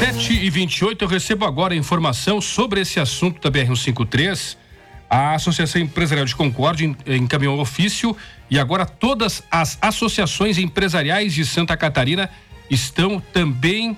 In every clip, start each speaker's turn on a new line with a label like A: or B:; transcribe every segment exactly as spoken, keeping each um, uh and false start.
A: sete e vinte e oito, eu recebo agora informação sobre esse assunto da B R cento e cinquenta e três. A Associação Empresarial de Concórdia encaminhou ofício e agora todas as associações empresariais de Santa Catarina estão também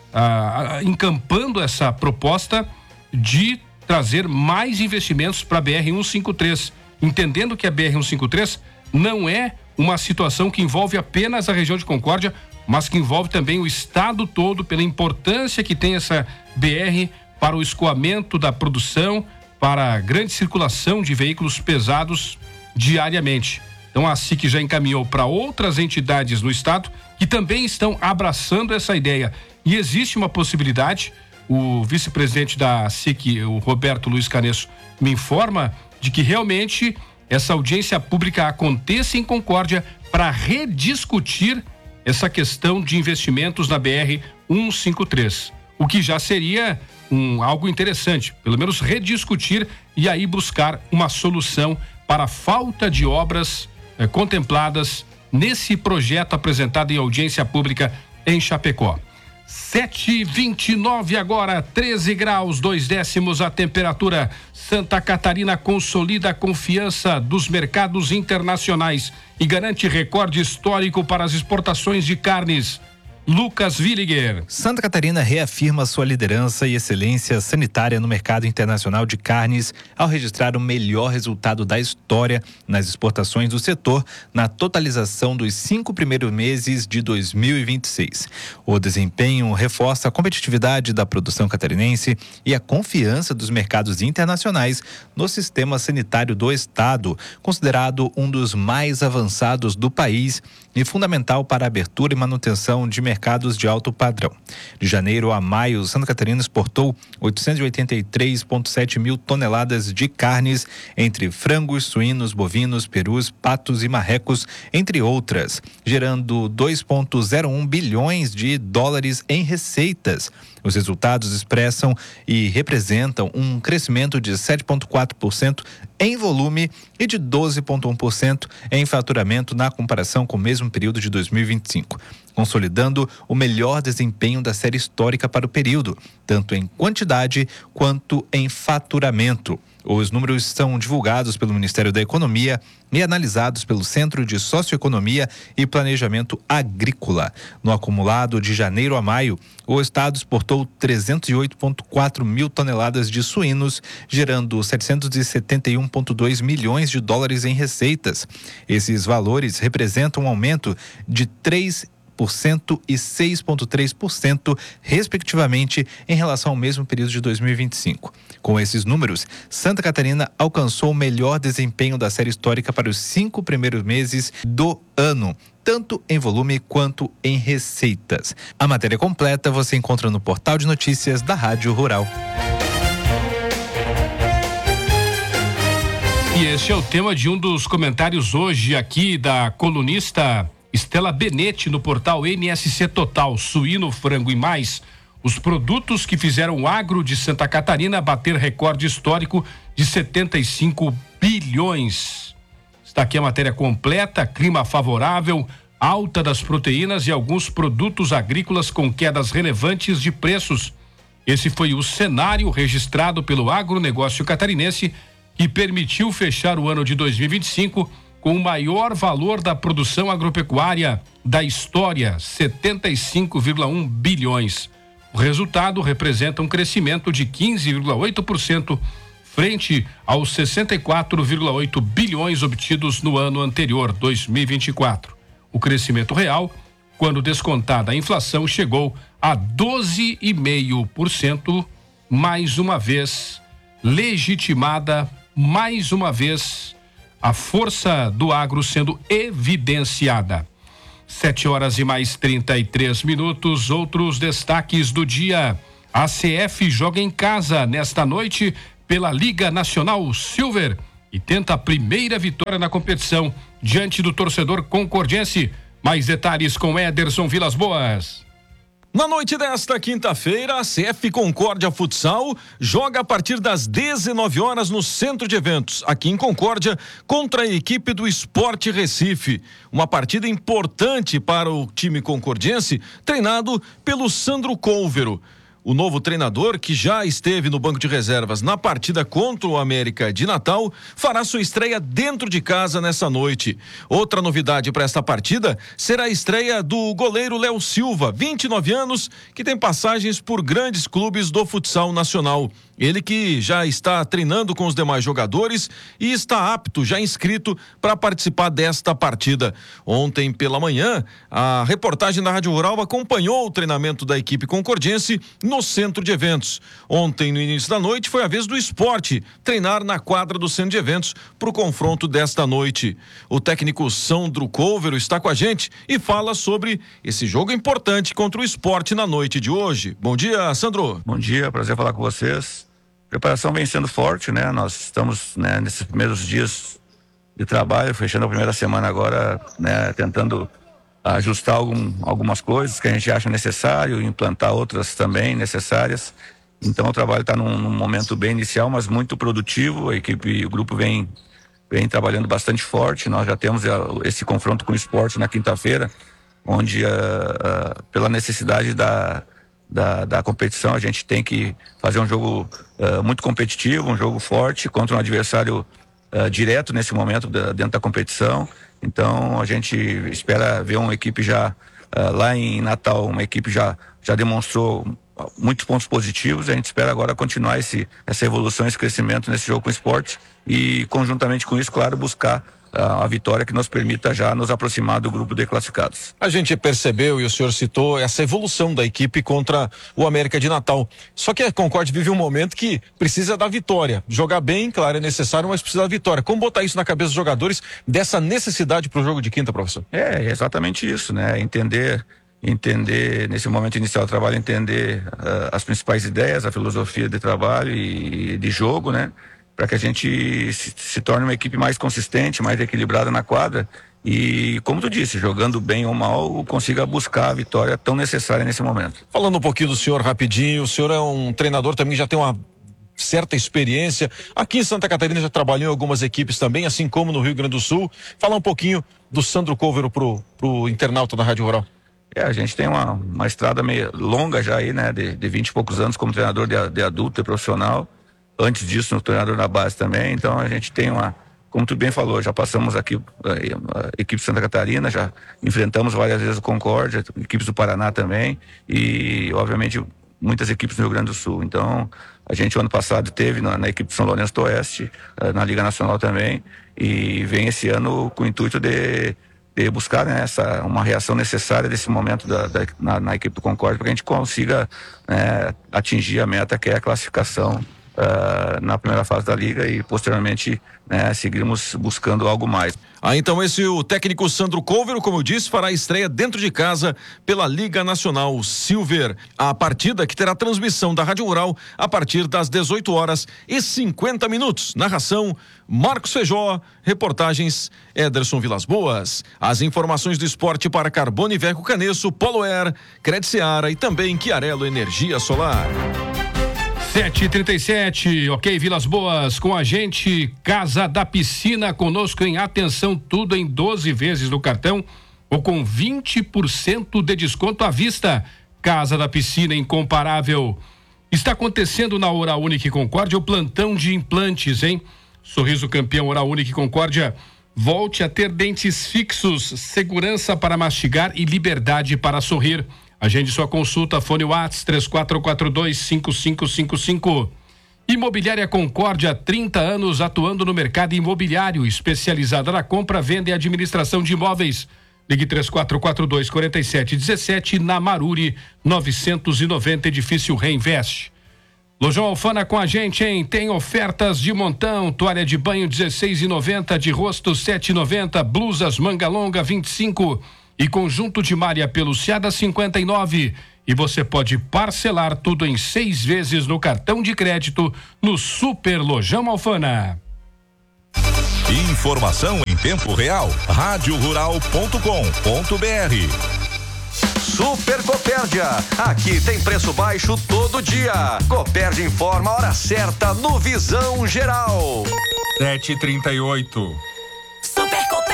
A: ah, encampando essa proposta de trazer mais investimentos para a B R cento e cinquenta e três, entendendo que a B R cento e cinquenta e três não é uma situação que envolve apenas a região de Concórdia, mas que envolve também o estado todo, pela importância que tem essa B R para o escoamento da produção, para a grande circulação de veículos pesados diariamente. Então a S I C já encaminhou para outras entidades no estado que também estão abraçando essa ideia. E existe uma possibilidade, o vice-presidente da S I C, o Roberto Luiz Canesso, me informa de que realmente essa audiência pública aconteça em Concórdia para rediscutir essa questão de investimentos na B R cento e cinquenta e três, o que já seria um, algo interessante, pelo menos rediscutir e aí buscar uma solução para a falta de obras eh, contempladas nesse projeto apresentado em audiência pública em Chapecó. sete e vinte e nove agora, treze graus, dois décimos a temperatura. Santa Catarina consolida a confiança dos mercados internacionais e garante recorde histórico para as exportações de carnes. Lucas Williger.
B: Santa Catarina reafirma sua liderança e excelência sanitária no mercado internacional de carnes ao registrar o melhor resultado da história nas exportações do setor na totalização dos cinco primeiros meses de dois mil e vinte e seis. O desempenho reforça a competitividade da produção catarinense e a confiança dos mercados internacionais no sistema sanitário do estado, considerado um dos mais avançados do país e fundamental para a abertura e manutenção de mercados de alto padrão. De janeiro a maio, Santa Catarina exportou oitocentos e oitenta e três vírgula sete mil toneladas de carnes, entre frangos, suínos, bovinos, perus, patos e marrecos, entre outras, gerando dois vírgula zero um bilhões de dólares em receitas. Os resultados expressam e representam um crescimento de sete vírgula quatro por cento em volume e de doze vírgula um por cento em faturamento na comparação com o mesmo período de dois mil e vinte e cinco, consolidando o melhor desempenho da série histórica para o período, tanto em quantidade quanto em faturamento. Os números são divulgados pelo Ministério da Economia e analisados pelo Centro de Socioeconomia e Planejamento Agrícola. No acumulado de janeiro a maio, o estado exportou trezentos e oito vírgula quatro mil toneladas de suínos, gerando setecentos e setenta e um vírgula dois milhões de dólares em receitas. Esses valores representam um aumento de três por cento e seis vírgula três por cento, respectivamente, em relação ao mesmo período de dois mil e vinte e cinco. Com esses números, Santa Catarina alcançou o melhor desempenho da série histórica para os cinco primeiros meses do ano, tanto em volume quanto em receitas. A matéria completa você encontra no portal de notícias da Rádio Rural.
A: E este é o tema de um dos comentários hoje aqui da colunista Estela Benetti no portal N S C Total. Suíno, frango e mais, os produtos que fizeram o agro de Santa Catarina bater recorde histórico de setenta e cinco bilhões. Está aqui a matéria completa: clima favorável, alta das proteínas e alguns produtos agrícolas com quedas relevantes de preços. Esse foi o cenário registrado pelo agronegócio catarinense, que permitiu fechar o ano de dois mil e vinte e cinco com o maior valor da produção agropecuária da história, setenta e cinco vírgula um bilhões. O resultado representa um crescimento de quinze vírgula oito por cento frente aos sessenta e quatro vírgula oito bilhões obtidos no ano anterior, dois mil e vinte e quatro. O crescimento real, quando descontada a inflação, chegou a doze vírgula cinco por cento, mais uma vez legitimada, mais uma vez a força do agro sendo evidenciada. Sete horas e mais trinta e três minutos. Outros destaques do dia: a C F joga em casa nesta noite pela Liga Nacional Silver e tenta a primeira vitória na competição diante do torcedor concordiense. Mais detalhes com Ederson Vilas Boas.
C: Na noite desta quinta-feira, a C F Concórdia Futsal joga a partir das dezenove horas no Centro de Eventos, aqui em Concórdia, contra a equipe do Sport Recife. Uma partida importante para o time concordiense, treinado pelo Sandro Couvero. O novo treinador, que já esteve no banco de reservas na partida contra o América de Natal, fará sua estreia dentro de casa nessa noite. Outra novidade para esta partida será a estreia do goleiro Léo Silva, vinte e nove anos, que tem passagens por grandes clubes do futsal nacional. Ele que já está treinando com os demais jogadores e está apto, já inscrito para participar desta partida. Ontem pela manhã, a reportagem da Rádio Rural acompanhou o treinamento da equipe concordiense no centro de eventos. Ontem, no início da noite, foi a vez do esporte treinar na quadra do centro de eventos para o confronto desta noite. O técnico Sandro Couvero está com a gente e fala sobre esse jogo importante contra o esporte na noite de hoje. Bom dia, Sandro.
D: Bom dia, prazer falar com vocês. A preparação vem sendo forte, né? Nós estamos, né, nesses primeiros dias de trabalho, fechando a primeira semana agora, né, tentando ajustar algum, algumas coisas que a gente acha necessário, implantar outras também necessárias. Então o trabalho está num, num momento bem inicial, mas muito produtivo. A equipe, o grupo vem, vem trabalhando bastante forte. Nós já temos esse confronto com o esporte na quinta-feira, onde uh, uh, pela necessidade da Da, da competição, a gente tem que fazer um jogo uh, muito competitivo, um jogo forte contra um adversário uh, direto nesse momento da, dentro da competição. Então a gente espera ver uma equipe já uh, lá em Natal, uma equipe já, já demonstrou muitos pontos positivos. A gente espera agora continuar esse, essa evolução, esse crescimento nesse jogo com o esporte e conjuntamente com isso, claro, buscar a vitória que nos permita já nos aproximar do grupo de classificados.
C: A gente percebeu, e o senhor citou, essa evolução da equipe contra o América de Natal. Só que a Concorde vive um momento que precisa da vitória. Jogar bem, claro, é necessário, mas precisa da vitória. Como botar isso na cabeça dos jogadores, dessa necessidade para o jogo de quinta, professor?
D: É, exatamente isso, né? Entender, entender nesse momento inicial do trabalho, entender uh, as principais ideias, a filosofia de trabalho e de jogo, né? Para que a gente se, se torne uma equipe mais consistente, mais equilibrada na quadra e, como tu disse, jogando bem ou mal, consiga buscar a vitória tão necessária nesse momento.
C: Falando um pouquinho do senhor rapidinho, o senhor é um treinador também que já tem uma certa experiência. Aqui em Santa Catarina já trabalhou em algumas equipes também, assim como no Rio Grande do Sul. Fala um pouquinho do Sandro Couvero pro, pro internauta da Rádio Rural.
D: É, a gente tem uma, uma estrada meio longa já aí, né, de, de vinte e poucos anos como treinador de, de adulto e profissional. Antes disso, no treinador na base também. Então a gente tem uma, como tu bem falou, já passamos aqui a, a equipe de Santa Catarina, já enfrentamos várias vezes o Concórdia, equipes do Paraná também e obviamente muitas equipes do Rio Grande do Sul. Então a gente ano passado teve na, na equipe de São Lourenço do Oeste, na Liga Nacional também, e vem esse ano com o intuito de, de buscar, né, essa, uma reação necessária desse momento da, da, na, na equipe do Concórdia para que a gente consiga, né, atingir a meta que é a classificação Uh, na primeira fase da liga e posteriormente, né, seguirmos buscando algo mais.
C: Ah, então esse o técnico Sandro Couvero, como eu disse, fará a estreia dentro de casa pela Liga Nacional Silver. A partida que terá transmissão da Rádio Rural a partir das dezoito horas e cinquenta minutos. Narração Marcos Feijó, reportagens Ederson Vilas Boas. As informações do esporte para Carbono e Veco Canesso, Polo Air, Cred Seara e também Chiarello Energia Solar.
A: sete e trinta e sete, ok, Vilas Boas, com a gente, Casa da Piscina, conosco em atenção, tudo em doze vezes no cartão ou com vinte por cento de desconto à vista. Casa da Piscina, incomparável. Está acontecendo na Oral Unique Concórdia o plantão de implantes, hein? Sorriso campeão Oral Unique Concórdia. Volte a ter dentes fixos, segurança para mastigar e liberdade para sorrir. Agende sua consulta, fone WhatsApp três quatro quatro dois, cinco cinco cinco cinco. Imobiliária Concórdia, trinta anos atuando no mercado imobiliário, especializada na compra, venda e administração de imóveis. Ligue três quatro quatro dois, quatro sete um sete, na Maruri novecentos e noventa, edifício Reinvest. Lojão Alfana com a gente, hein? Tem ofertas de montão, toalha de banho dezesseis e noventa, de rosto sete e noventa, blusas manga longa vinte e cinco e conjunto de malha peluciada cinquenta e nove. E você pode parcelar tudo em seis vezes no cartão de crédito no Super Lojão Alfana.
E: Informação em tempo real, rádio rural ponto com ponto br.
F: Super Copérdia, aqui tem preço baixo todo dia. Copérdia informa a hora certa no Visão Geral.
G: sete e trinta e oito.
H: Super Copérdia.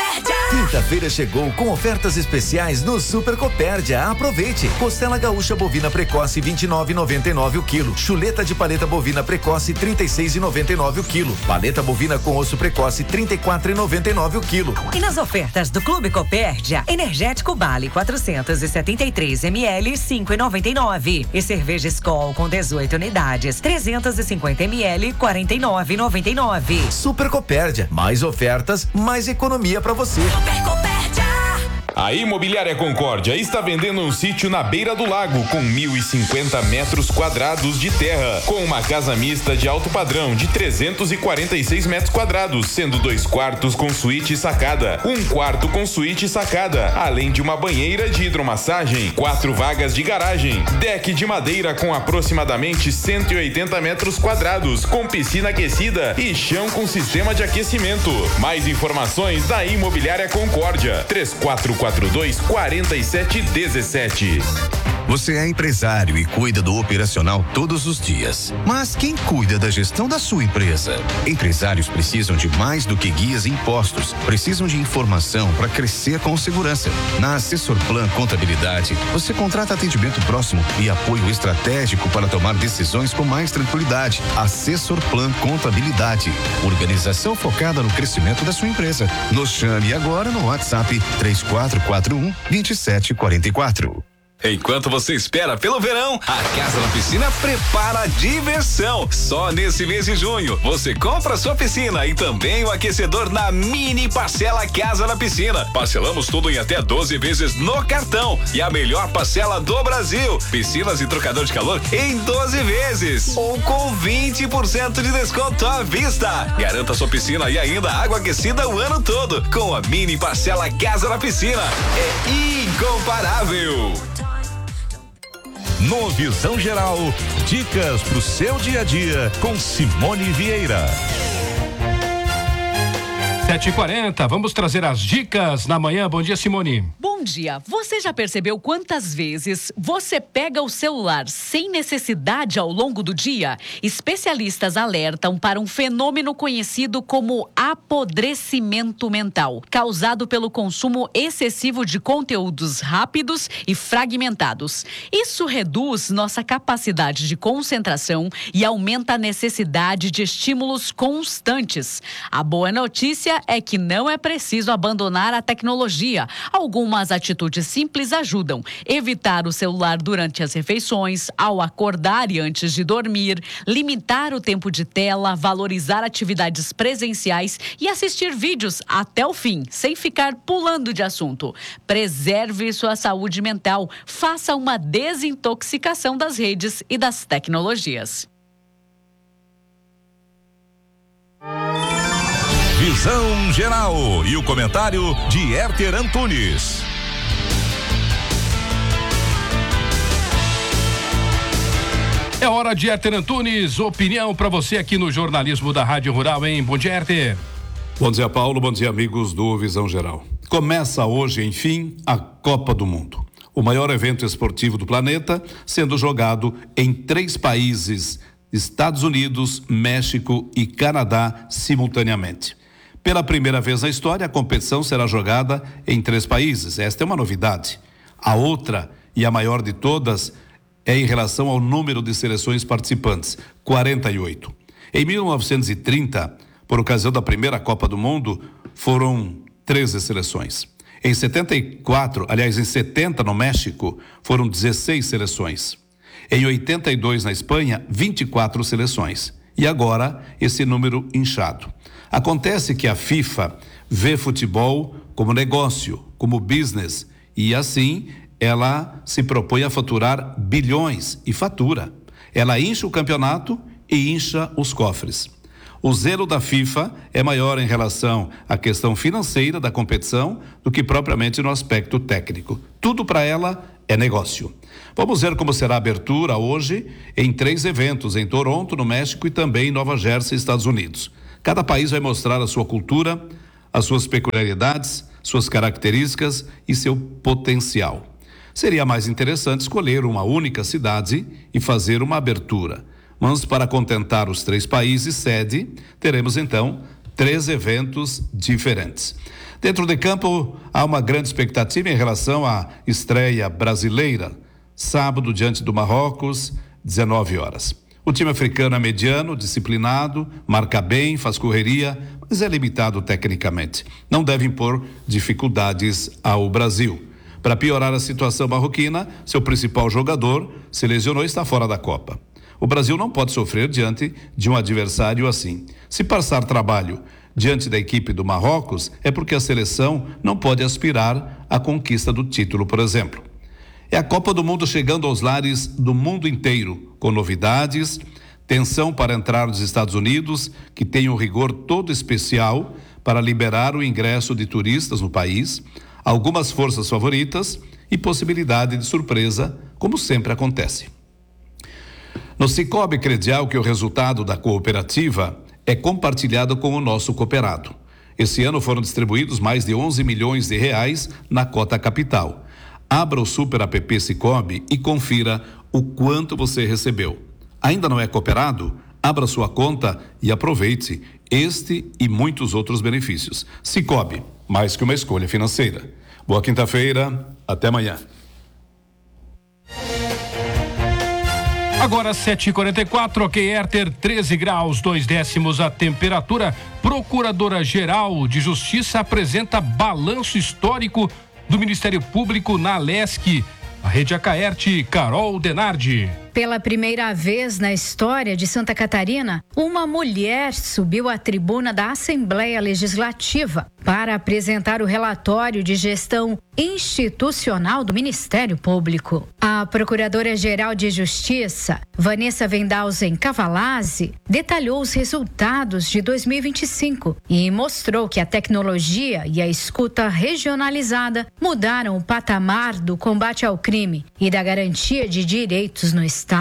G: Quinta-feira chegou com ofertas especiais no Super Copérdia. Aproveite. Costela gaúcha bovina precoce vinte e nove reais e noventa e nove centavos o quilo. Chuleta de paleta bovina precoce trinta e seis reais e noventa e nove centavos o quilo. Paleta bovina com osso precoce trinta e quatro reais e noventa e nove centavos o quilo.
H: E nas ofertas do Clube Copérdia, energético Bali quatrocentos e setenta e três mililitros, cinco reais e noventa e nove centavos. E cerveja Skol com dezoito unidades, trezentos e cinquenta mililitros, quarenta e nove reais e noventa e nove centavos.
G: Super Copérdia, mais ofertas, mais economia pra você.
H: Super Copérdia!
I: A Imobiliária Concórdia está vendendo um sítio na beira do lago com mil e cinquenta metros quadrados de terra, com uma casa mista de alto padrão de trezentos e quarenta e seis metros quadrados, sendo dois quartos com suíte e sacada, um quarto com suíte e sacada, além de uma banheira de hidromassagem, quatro vagas de garagem, deck de madeira com aproximadamente cento e oitenta metros quadrados, com piscina aquecida e chão com sistema de aquecimento. Mais informações da Imobiliária Concórdia, três quatro quatro dois, quatro sete um sete.
J: Você é empresário e cuida do operacional todos os dias. Mas quem cuida da gestão da sua empresa? Empresários precisam de mais do que guias e impostos. Precisam de informação para crescer com segurança. Na Assessor Plan Contabilidade, você contrata atendimento próximo e apoio estratégico para tomar decisões com mais tranquilidade. Assessor Plan Contabilidade. Organização focada no crescimento da sua empresa. Nos chame agora no WhatsApp três quatro quatro um, dois sete quatro quatro.
K: Enquanto você espera pelo verão, a Casa da Piscina prepara a diversão. Só nesse mês de junho, você compra sua piscina e também o aquecedor na mini parcela Casa da Piscina. Parcelamos tudo em até doze vezes no cartão e a melhor parcela do Brasil. Piscinas e trocador de calor em doze vezes ou com vinte por cento de desconto à vista. Garanta sua piscina e ainda água aquecida o ano todo com a mini parcela Casa da Piscina. É incomparável.
E: No Visão Geral, dicas pro seu dia a dia com Simone Vieira.
A: sete e quarenta, vamos trazer as dicas na manhã. Bom dia, Simone.
L: Bom dia. Você já percebeu quantas vezes você pega o celular sem necessidade ao longo do dia? Especialistas alertam para um fenômeno conhecido como apodrecimento mental, causado pelo consumo excessivo de conteúdos rápidos e fragmentados. Isso reduz nossa capacidade de concentração e aumenta a necessidade de estímulos constantes. A boa notícia é que não é preciso abandonar a tecnologia. Algumas atitudes simples ajudam. Evitar o celular durante as refeições, ao acordar e antes de dormir, limitar o tempo de tela, valorizar atividades presenciais e assistir vídeos até o fim, sem ficar pulando de assunto. Preserve sua saúde mental. Faça uma desintoxicação das redes e das tecnologias.
E: Visão Geral e o comentário de Herter Antunes.
A: É hora de Herter Antunes, opinião para você aqui no jornalismo da Rádio Rural, hein? Bom dia, Herter.
M: Bom dia, Paulo. Bom dia, amigos do Visão Geral. Começa hoje, enfim, a Copa do Mundo. O maior evento esportivo do planeta, sendo jogado em três países, Estados Unidos, México e Canadá, simultaneamente. Pela primeira vez na história, a competição será jogada em três países. Esta é uma novidade. A outra, e a maior de todas, é em relação ao número de seleções participantes, quarenta e oito. Em mil novecentos e trinta, por ocasião da primeira Copa do Mundo, foram treze seleções. Em setenta e quatro, aliás, em setenta no México, foram dezesseis seleções. Em oitenta e dois na Espanha, vinte e quatro seleções. E agora, esse número inchado. Acontece que a FIFA vê futebol como negócio, como business, e assim ela se propõe a faturar bilhões e fatura. Ela incha o campeonato e incha os cofres. O zelo da FIFA é maior em relação à questão financeira da competição do que propriamente no aspecto técnico. Tudo para ela é negócio. Vamos ver como será a abertura hoje em três eventos, em Toronto, no México e também em Nova Jersey, Estados Unidos. Cada país vai mostrar a sua cultura, as suas peculiaridades, suas características e seu potencial. Seria mais interessante escolher uma única cidade e fazer uma abertura. Mas para contentar os três países sede, teremos então três eventos diferentes. Dentro de campo, há uma grande expectativa em relação à estreia brasileira, sábado diante do Marrocos, dezenove horas. O time africano é mediano, disciplinado, marca bem, faz correria, mas é limitado tecnicamente. Não deve impor dificuldades ao Brasil. Para piorar a situação marroquina, seu principal jogador se lesionou e está fora da Copa. O Brasil não pode sofrer diante de um adversário assim. Se passar trabalho diante da equipe do Marrocos, é porque a seleção não pode aspirar à conquista do título, por exemplo. É a Copa do Mundo chegando aos lares do mundo inteiro, com novidades, tensão para entrar nos Estados Unidos, que tem um rigor todo especial para liberar o ingresso de turistas no país, algumas forças favoritas e possibilidade de surpresa, como sempre acontece. No Sicoob Credial, que o resultado da cooperativa é compartilhado com o nosso cooperado. Esse ano foram distribuídos mais de onze milhões de reais na cota capital. Abra o Super App Sicoob e confira o quanto você recebeu. Ainda não é cooperado? Abra sua conta e aproveite este e muitos outros benefícios. Sicoob, mais que uma escolha financeira. Boa quinta-feira, até amanhã.
A: Agora sete e quarenta e quatro, ok, Herter, treze graus, dois décimos a temperatura. Procuradora-Geral de Justiça apresenta balanço histórico do Ministério Público na Alesc. A Rede Acaerte, Carol Denardi.
N: Pela primeira vez na história de Santa Catarina, uma mulher subiu à tribuna da Assembleia Legislativa para apresentar o relatório de gestão institucional do Ministério Público. A Procuradora-Geral de Justiça, Vanessa Wendhausen Cavalazzi, detalhou os resultados de dois mil e vinte e cinco e mostrou que a tecnologia e a escuta regionalizada mudaram o patamar do combate ao crime e da garantia de direitos no Estado.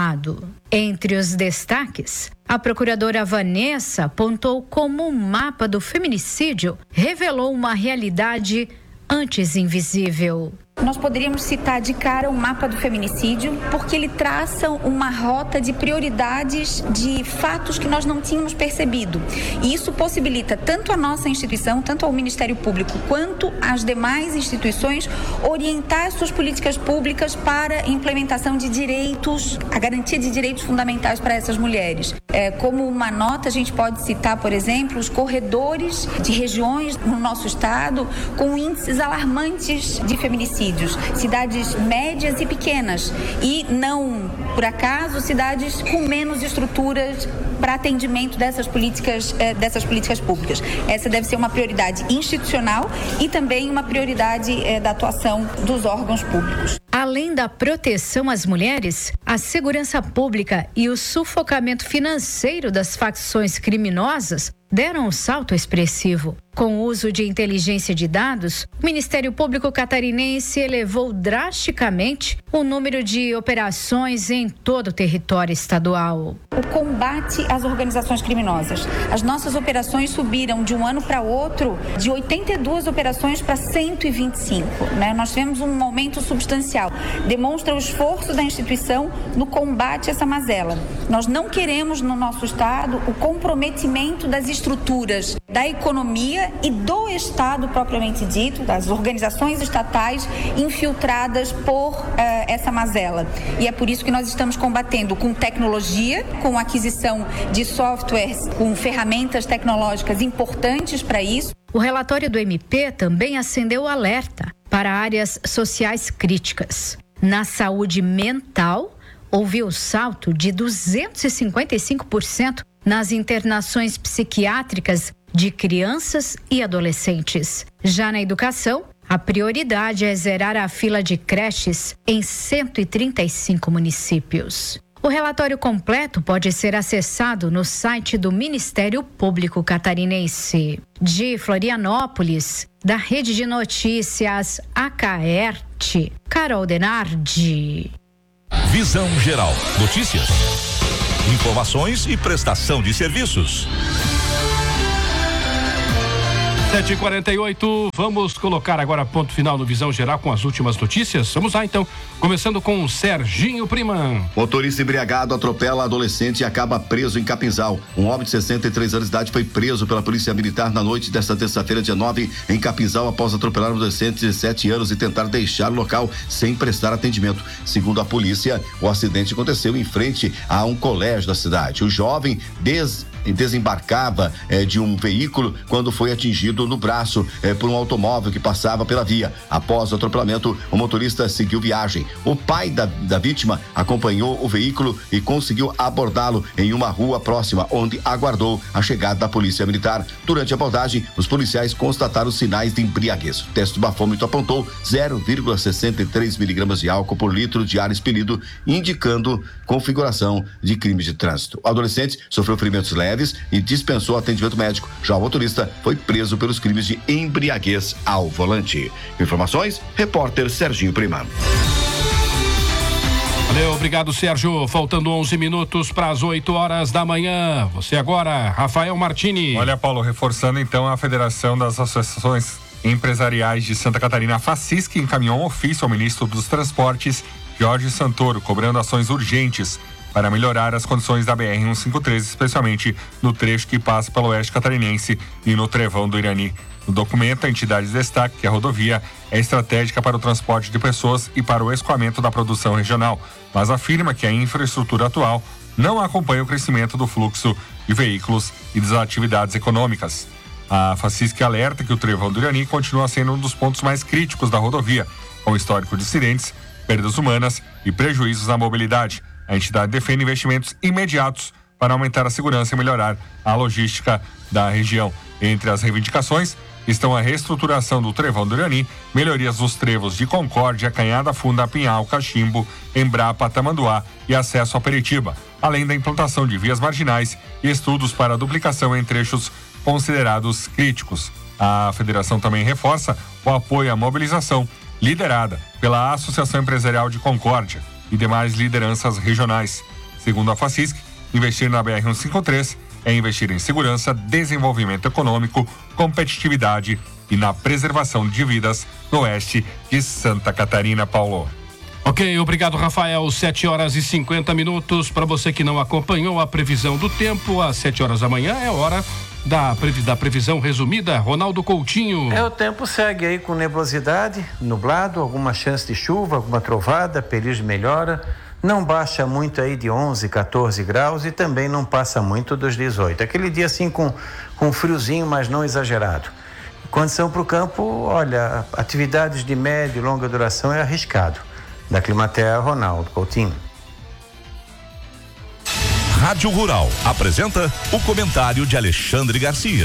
N: Entre os destaques, a procuradora Vanessa apontou como um mapa do feminicídio revelou uma realidade antes invisível.
O: Nós poderíamos citar de cara o mapa do feminicídio, porque ele traça uma rota de prioridades de fatos que nós não tínhamos percebido. E isso possibilita tanto a nossa instituição, tanto ao Ministério Público, quanto as demais instituições orientar suas políticas públicas para a implementação de direitos, a garantia de direitos fundamentais para essas mulheres. É, como uma nota, a gente pode citar, por exemplo, os corredores de regiões no nosso estado com índices alarmantes de feminicídio. Cidades médias e pequenas e não, por acaso, cidades com menos estruturas para atendimento dessas políticas, eh, dessas políticas públicas. Essa deve ser uma prioridade institucional e também uma prioridade eh, da atuação dos órgãos públicos.
N: Além da proteção às mulheres, a segurança pública e o sufocamento financeiro das facções criminosas deram um salto expressivo. Com o uso de inteligência de dados, o Ministério Público catarinense elevou drasticamente o número de operações em todo o território estadual.
O: O combate às organizações criminosas. As nossas operações subiram de um ano para outro de oitenta e duas operações para cento e vinte e cinco. Né? Nós tivemos um aumento substancial. Demonstra o esforço da instituição no combate a essa mazela. Nós não queremos no nosso estado o comprometimento das estruturas da economia e do Estado propriamente dito, das organizações estatais infiltradas por uh, essa mazela. E é por isso que nós estamos combatendo com tecnologia, com aquisição de softwares, com ferramentas tecnológicas importantes para isso.
N: O relatório do M P também acendeu o alerta para áreas sociais críticas. Na saúde mental, houve o salto de duzentos e cinquenta e cinco por cento nas internações psiquiátricas de crianças e adolescentes. Já na educação, a prioridade é zerar a fila de creches em cento e trinta e cinco municípios. O relatório completo pode ser acessado no site do Ministério Público Catarinense. De Florianópolis, da Rede de Notícias Acaerte, Carol Denardi.
E: Visão Geral. Notícias, informações e prestação de serviços.
A: sete e quarenta e oito, vamos colocar agora ponto final no Visão Geral com as últimas notícias. Vamos lá então, começando com o Serginho Priman.
P: Motorista embriagado atropela adolescente e acaba preso em Capinzal. Um homem de sessenta e três anos de idade foi preso pela Polícia Militar na noite desta terça-feira, dia nove, em Capinzal, após atropelar um adolescente de sete anos e tentar deixar o local sem prestar atendimento. Segundo a polícia, o acidente aconteceu em frente a um colégio da cidade. O jovem des desembarcava eh, de um veículo quando foi atingido no braço eh, por um automóvel que passava pela via. Após o atropelamento, o motorista seguiu viagem. O pai da, da vítima acompanhou o veículo e conseguiu abordá-lo em uma rua próxima, onde aguardou a chegada da Polícia Militar. Durante a abordagem, os policiais constataram sinais de embriaguez. O teste do bafômetro apontou zero vírgula sessenta e três miligramas de álcool por litro de ar expelido, indicando configuração de crime de trânsito. O adolescente sofreu ferimentos leves e dispensou atendimento médico. Já o motorista foi preso pelos crimes de embriaguez ao volante. Informações, repórter Serginho Prima.
A: Valeu, obrigado, Sérgio. Faltando onze minutos para as oito horas da manhã. Você agora, Rafael Martini.
Q: Olha, Paulo, reforçando então a Federação das Associações Empresariais de Santa Catarina, a FACISC, encaminhou um ofício ao ministro dos Transportes, Jorge Santoro, cobrando ações urgentes para melhorar as condições da B R cento e cinquenta e três, especialmente no trecho que passa pelo oeste catarinense e no Trevão do Irani. No documento, a entidade destaca que a rodovia é estratégica para o transporte de pessoas e para o escoamento da produção regional, mas afirma que a infraestrutura atual não acompanha o crescimento do fluxo de veículos e das atividades econômicas. A FACISC alerta que o Trevão do Irani continua sendo um dos pontos mais críticos da rodovia, com histórico de acidentes, perdas humanas e prejuízos na mobilidade. A entidade defende investimentos imediatos para aumentar a segurança e melhorar a logística da região. Entre as reivindicações estão a reestruturação do Trevão do Irani, melhorias dos trevos de Concórdia, Canhada Funda, Pinhal, Cachimbo, Embrapa, Tamanduá e acesso a Peritiba, além da implantação de vias marginais e estudos para a duplicação em trechos considerados críticos. A federação também reforça o apoio à mobilização liderada pela Associação Empresarial de Concórdia e demais lideranças regionais. Segundo a FACISC, investir na B R cento e cinquenta e três é investir em segurança, desenvolvimento econômico, competitividade e na preservação de vidas no oeste de Santa Catarina, Paulo.
A: Ok, obrigado, Rafael. sete horas e cinquenta minutos. Para você que não acompanhou a previsão do tempo, às sete horas da manhã é hora da, da previsão resumida. Ronaldo Coutinho.
R: É, o tempo segue aí com nebulosidade, nublado, alguma chance de chuva, alguma trovada, período de melhora. Não baixa muito aí de onze, quatorze graus e também não passa muito dos dezoito. Aquele dia assim com, com friozinho, mas não exagerado. Condição para o campo, olha, atividades de média e longa duração é arriscado. Da Climatea, Ronaldo Coutinho.
E: Rádio Rural apresenta o comentário de Alexandre Garcia.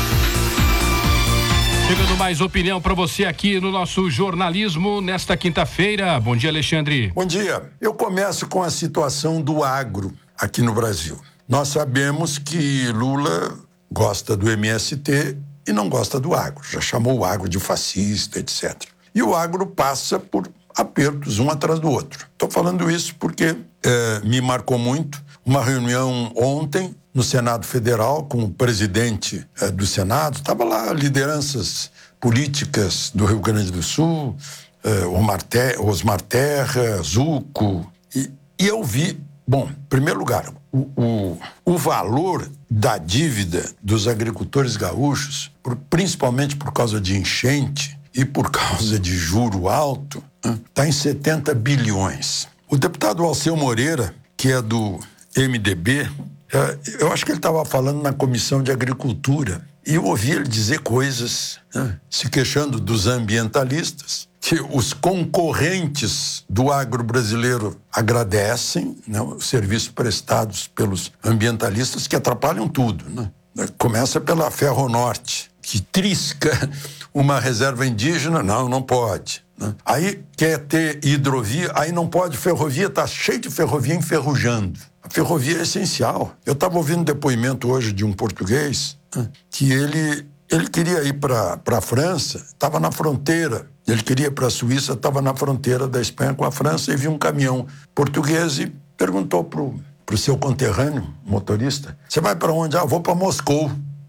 A: Chegando mais opinião para você aqui no nosso jornalismo nesta quinta-feira. Bom dia, Alexandre.
S: Bom dia. Eu começo com a situação do agro aqui no Brasil. Nós sabemos que Lula gosta do M S T e não gosta do agro. Já chamou o agro de fascista, etcétera. E o agro passa por apertos um atrás do outro. Estou falando isso porque é, me marcou muito uma reunião ontem no Senado Federal com o presidente é, do Senado. Estava lá lideranças políticas do Rio Grande do Sul, é, Omar Terra, Osmar Terra, Zucco, e, e eu vi, bom, em primeiro lugar, o, o, o valor da dívida dos agricultores gaúchos, por, principalmente por causa de enchente e por causa de juro alto, está em setenta bilhões. O deputado Alceu Moreira, que é do M D B, eu acho que ele estava falando na Comissão de Agricultura e eu ouvi ele dizer coisas, né, se queixando dos ambientalistas, que os concorrentes do agro brasileiro agradecem, né, os serviços prestados pelos ambientalistas que atrapalham tudo, né? Começa pela Ferronorte, que trisca uma reserva indígena, não, não pode. Né? Aí quer ter hidrovia, aí não pode, ferrovia, está cheio de ferrovia enferrujando. A ferrovia é essencial. Eu estava ouvindo um depoimento hoje de um português, né, que ele, ele queria ir para a França, estava na fronteira. Ele queria ir para a Suíça, estava na fronteira da Espanha com a França e viu um caminhão português e perguntou para o seu conterrâneo, motorista, você vai para onde? Ah, vou para Moscou.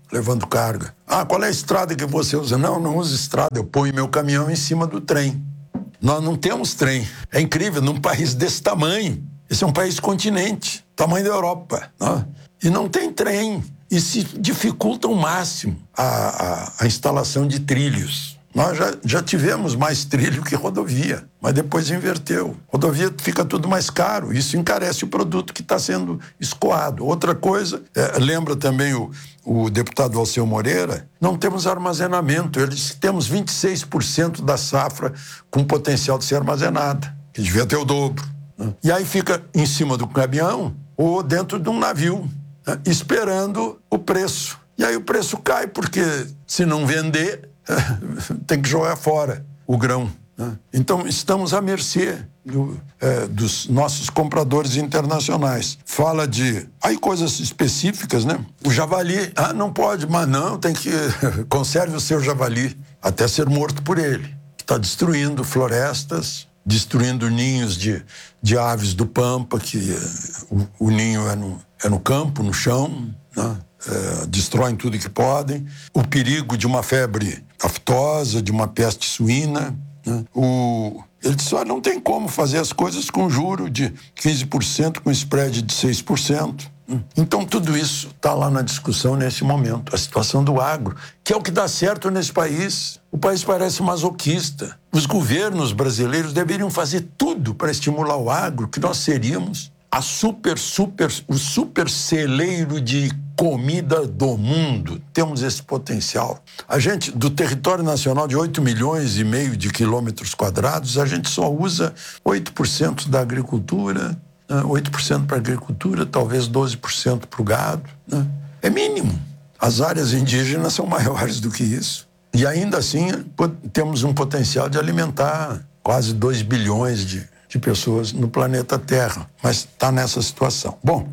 S: levando carga. Ah, qual é a estrada que você usa? Não, não uso estrada, eu ponho meu caminhão em cima do trem. Nós não temos trem. É incrível, num país desse tamanho. Esse é um país continente, tamanho da Europa, né? E não tem trem. E se dificulta ao máximo a, a, a instalação de trilhos. Nós já, já tivemos mais trilho que rodovia, mas depois inverteu. Rodovia fica tudo mais caro, isso encarece o produto que está sendo escoado. Outra coisa, é, lembra também o, o deputado Alceu Moreira, não temos armazenamento. Ele disse que temos vinte e seis por cento da safra com potencial de ser armazenada, que devia ter o dobro, né? E aí fica em cima do caminhão ou dentro de um navio, né, esperando o preço. E aí o preço cai, porque se não vender, tem que jogar fora o grão, né? Então estamos à mercê do, é, dos nossos compradores internacionais. Fala de aí coisas específicas, né? O javali, ah, não pode, mas não, tem que conserve o seu javali até ser morto por ele. Está destruindo florestas, destruindo ninhos de, de aves do Pampa, que o, o ninho é no, é no campo, no chão, né? É, destroem tudo que podem. O perigo de uma febre aftosa, de uma peste suína, né? O, ele disse, ah, não tem como fazer as coisas com juro de quinze por cento, com spread de seis por cento. Então tudo isso está lá na discussão nesse momento. A situação do agro, que é o que dá certo nesse país. O país parece masoquista. Os governos brasileiros deveriam fazer tudo para estimular o agro, que nós seríamos a super, super, o super celeiro de comida do mundo. Temos esse potencial. A gente, do território nacional de oito milhões e meio de quilômetros quadrados, a gente só usa oito por cento da agricultura, né? oito por cento para a agricultura, talvez doze por cento para o gado, né? É mínimo. As áreas indígenas são maiores do que isso. E ainda assim, temos um potencial de alimentar quase dois bilhões de de pessoas no planeta Terra, mas está nessa situação. Bom,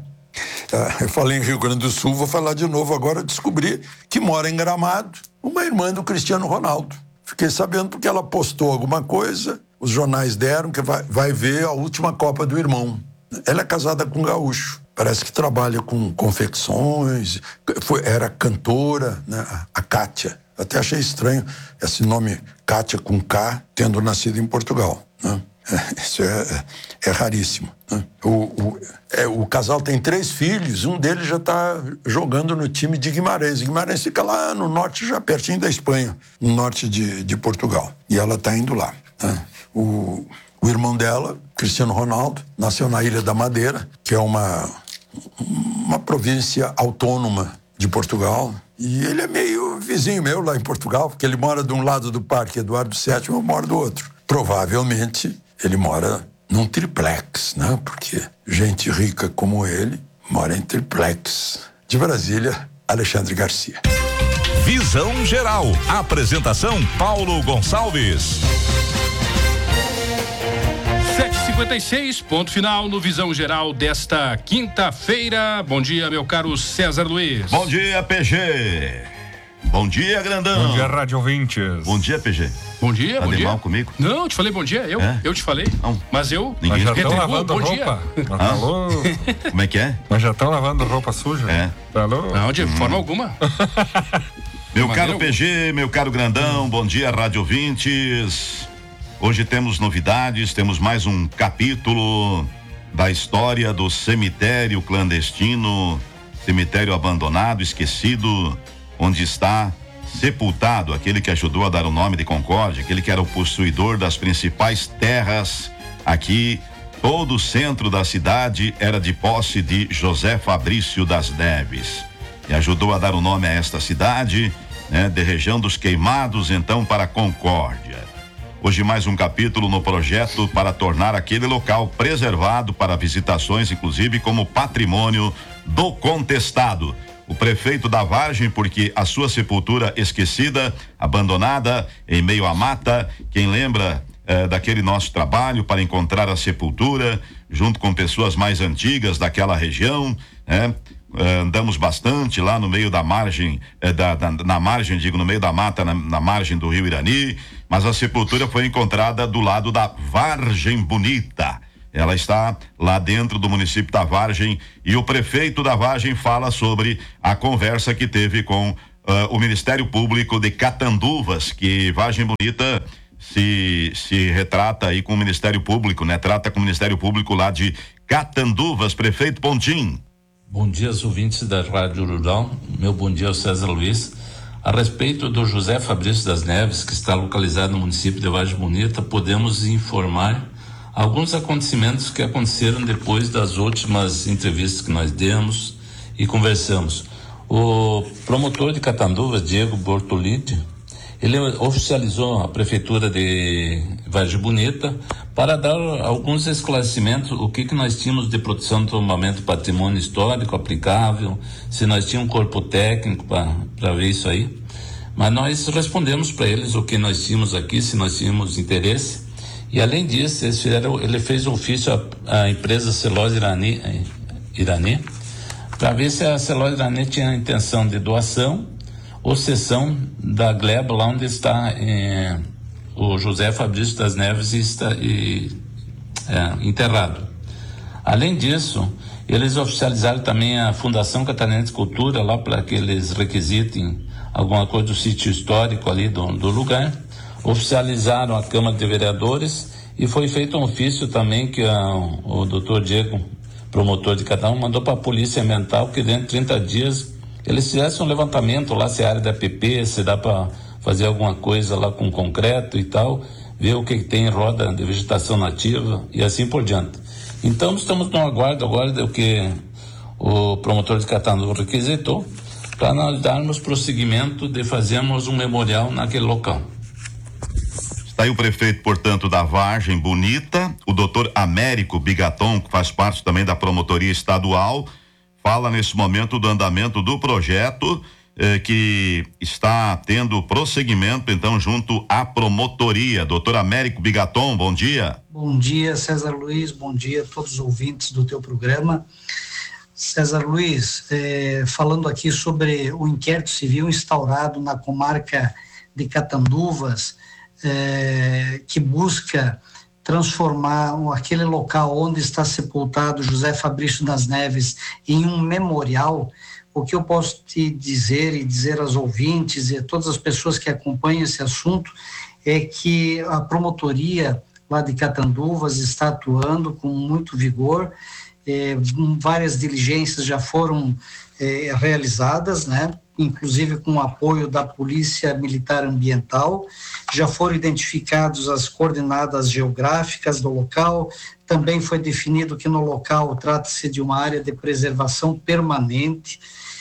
S: eu falei em Rio Grande do Sul, vou falar de novo agora. Descobri que mora em Gramado uma irmã do Cristiano Ronaldo. Fiquei sabendo porque ela postou alguma coisa, os jornais deram que vai, vai ver a última Copa do irmão. Ela é casada com um gaúcho, parece que trabalha com confecções, foi, era cantora, né? A Kátia. Até achei estranho esse nome Kátia com K, tendo nascido em Portugal, né? Isso é, é raríssimo, né? O, o, é, o casal tem três filhos, um deles já está jogando no time de Guimarães. Guimarães fica lá no norte, já pertinho da Espanha, no norte de, de Portugal. E ela está indo lá, né? O, o irmão dela, Cristiano Ronaldo, nasceu na Ilha da Madeira, que é uma, uma província autônoma de Portugal. E ele é meio vizinho meu lá em Portugal, porque ele mora de um lado do Parque Eduardo sétimo, eu moro do outro. Provavelmente ele mora num triplex, né? Porque gente rica como ele mora em triplex. De Brasília, Alexandre Garcia.
E: Visão Geral. Apresentação Paulo Gonçalves.
A: sete e cinquenta e seis, ponto final no Visão Geral desta quinta-feira. Bom dia, meu caro César Luiz.
E: Bom dia, P G. Bom dia, grandão.
Q: Bom dia, rádio ouvintes.
E: Bom dia, P G.
A: Bom dia,
E: tá
A: bom
E: de
A: dia.
E: mal comigo?
A: Não, eu te falei bom dia, eu, é? eu te falei. Não. Mas eu
Q: Ninguém já estão lavando
A: bom
Q: roupa.
A: Dia.
Q: Ah? Falou...
E: Como é que é?
Q: Mas já estão lavando roupa suja?
E: É.
Q: Falou?
A: Não, de hum. forma alguma.
E: Meu caro eu... P G, meu caro grandão, bom dia, rádio ouvintes. Hoje temos novidades, temos mais um capítulo da história do cemitério clandestino, cemitério abandonado, esquecido, onde está sepultado aquele que ajudou a dar o nome de Concórdia, aquele que era o possuidor das principais terras aqui. Todo o centro da cidade era de posse de José Fabrício das Neves, e ajudou a dar o nome a esta cidade, né, de região dos Queimados, então, para Concórdia. Hoje mais um capítulo no projeto para tornar aquele local preservado para visitações, inclusive como patrimônio do contestado. O prefeito da Vargem, porque a sua sepultura esquecida, abandonada em meio à mata. Quem lembra eh, daquele nosso trabalho para encontrar a sepultura, junto com pessoas mais antigas daquela região, né? Eh, andamos bastante lá no meio da margem, eh, da, da, na margem, digo, no meio da mata, na, na margem do rio Irani, mas a sepultura foi encontrada do lado da Vargem Bonita. Ela está lá dentro do município da Vargem e o prefeito da Vargem fala sobre a conversa que teve com uh, o Ministério Público de Catanduvas, que Vargem Bonita se, se retrata aí com o Ministério Público, né? Trata com o Ministério Público lá de Catanduvas. Prefeito Pontim.
T: Bom dia aos ouvintes da Rádio Rural, meu bom dia ao César Luiz. A respeito do José Fabrício das Neves, que está localizado no município de Vargem Bonita, podemos informar alguns acontecimentos que aconteceram depois das últimas entrevistas que nós demos e conversamos. O promotor de Catanduvas, Diego Bortolini, ele oficializou a prefeitura de Vargem Bonita para dar alguns esclarecimentos, o que que nós tínhamos de proteção do tombamento do patrimônio histórico aplicável, se nós tínhamos um corpo técnico para ver isso aí. Mas nós respondemos para eles o que nós tínhamos aqui, se nós tínhamos interesse. E além disso, eles fizeram, ele fez um ofício à, à empresa Celulose Irani, Irani para ver se a Celulose Irani tinha a intenção de doação ou cessão da gleba lá onde está eh, o José Fabrício das Neves e está e, é, enterrado. Além disso, eles oficializaram também a Fundação Catarinense de Cultura lá para que eles requisitem alguma coisa do sítio histórico ali do, do lugar. Oficializaram a Câmara de Vereadores e foi feito um ofício também que a, o doutor Diego, promotor de cada um, mandou para a Polícia Ambiental que dentro de trinta dias eles fizessem um levantamento lá, se é área da P P, se dá para fazer alguma coisa lá com concreto e tal, ver o que, que tem em roda de vegetação nativa e assim por diante. Então estamos no aguardo agora do que o promotor de Catanduvas requisitou para nós darmos prosseguimento de fazermos um memorial naquele local.
E: Está aí o prefeito, portanto, da Vargem Bonita, o doutor Américo Bigaton, que faz parte também da promotoria estadual, fala nesse momento do andamento do projeto eh, que está tendo prosseguimento, então, junto à promotoria. Doutor Américo Bigaton, bom dia.
U: Bom dia, César Luiz, bom dia a todos os ouvintes do teu programa. César Luiz, eh, falando aqui sobre o inquérito civil instaurado na comarca de Catanduvas, É, que busca transformar aquele local onde está sepultado José Fabrício das Neves em um memorial. O que eu posso te dizer e dizer aos ouvintes e a todas as pessoas que acompanham esse assunto é que a promotoria lá de Catanduvas está atuando com muito vigor. É, várias diligências já foram é, realizadas, né? Inclusive com o apoio da Polícia Militar Ambiental. Já foram identificadas as coordenadas geográficas do local. Também foi definido que no local trata-se de uma área de preservação permanente.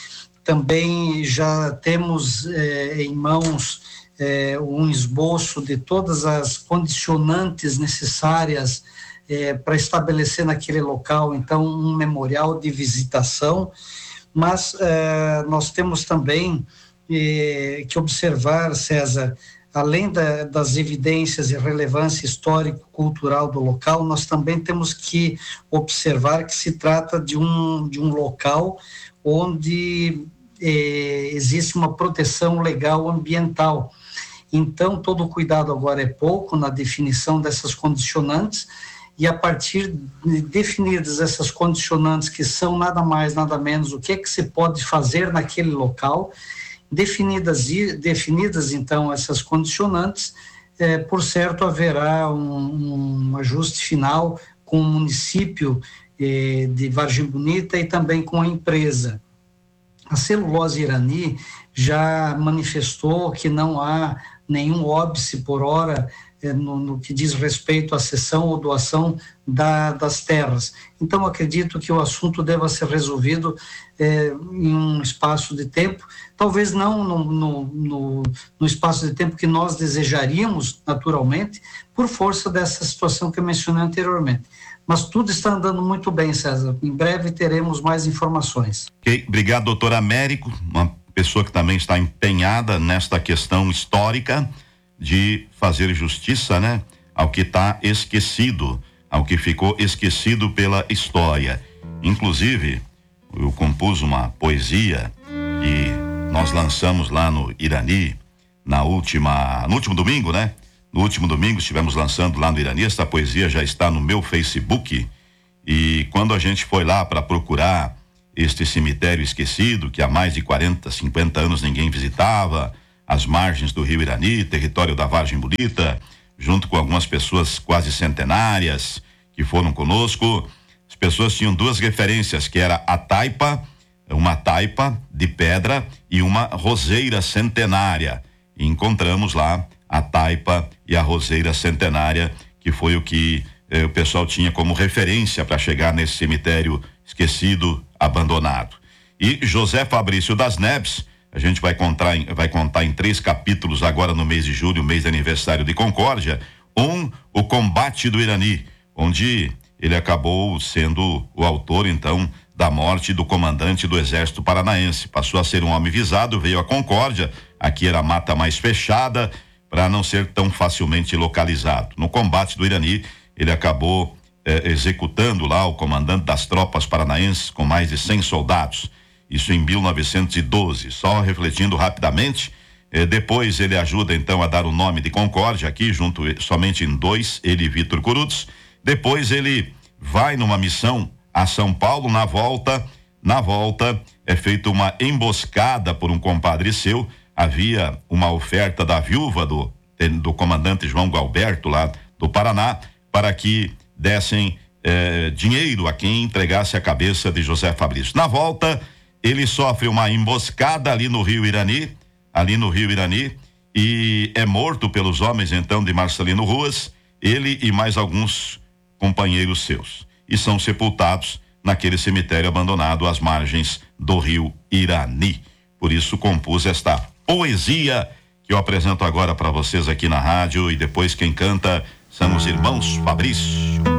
U: Também já temos eh, em mãos eh, um esboço de todas as condicionantes necessárias eh, para estabelecer naquele local, então, um memorial de visitação. Mas eh, nós temos também eh, que observar, César, além da, das evidências e relevância histórico-cultural do local, nós também temos que observar que se trata de um, de um local onde eh, existe uma proteção legal ambiental. Então, todo o cuidado agora é pouco na definição dessas condicionantes, e a partir de definidas essas condicionantes, que são nada mais, nada menos, o que é que se pode fazer naquele local, definidas, definidas então essas condicionantes, eh, por certo haverá um, um ajuste final com o município eh, de Vargem Bonita e também com a empresa. A Celulose Irani já manifestou que não há nenhum óbice por hora No, no que diz respeito à cessão ou doação da, das terras. Então, acredito que o assunto deva ser resolvido eh, em um espaço de tempo, talvez não no, no, no, no espaço de tempo que nós desejaríamos, naturalmente, por força dessa situação que eu mencionei anteriormente. Mas tudo está andando muito bem, César. Em breve teremos mais informações.
E: Ok, obrigado, doutor Américo, uma pessoa que também está empenhada nesta questão histórica de fazer justiça, né, ao que está esquecido, ao que ficou esquecido pela história. Inclusive, eu compus uma poesia que nós lançamos lá no Irani, na última, no último domingo, né, No último domingo estivemos lançando lá no Irani, esta poesia já está no meu Facebook, e quando a gente foi lá para procurar este cemitério esquecido, que há mais de quarenta, cinquenta anos ninguém visitava, às margens do rio Irani, território da Vargem Bonita, junto com algumas pessoas quase centenárias que foram conosco, as pessoas tinham duas referências, que era a taipa, uma taipa de pedra e uma roseira centenária. E encontramos lá a taipa e a roseira centenária, que foi o que eh, o pessoal tinha como referência para chegar nesse cemitério esquecido, abandonado. E José Fabrício das Neves, a gente vai contar, em, vai contar em três capítulos agora no mês de julho, mês de aniversário de Concórdia. Um, o combate do Irani, onde ele acabou sendo o autor, então, da morte do comandante do Exército Paranaense. Passou a ser um homem visado, veio a Concórdia, aqui era a mata mais fechada, para não ser tão facilmente localizado. No combate do Irani, ele acabou eh, executando lá o comandante das tropas paranaenses com mais de cem soldados. Isso em mil novecentos e doze. Só refletindo rapidamente, eh, depois ele ajuda então a dar o nome de Concórdia aqui, junto somente em dois, ele e Vitor Curutz. Depois ele vai numa missão a São Paulo. Na volta, na volta é feita uma emboscada por um compadre seu. Havia uma oferta da viúva do, do comandante João Galberto lá do Paraná para que dessem eh, dinheiro a quem entregasse a cabeça de José Fabrício. Na volta, ele sofre uma emboscada ali no rio Irani, ali no rio Irani, e é morto pelos homens então de Marcelino Ruas, ele e mais alguns companheiros seus, e são sepultados naquele cemitério abandonado às margens do rio Irani. Por isso compus esta poesia que eu apresento agora para vocês aqui na rádio, e depois quem canta são os irmãos Fabrício.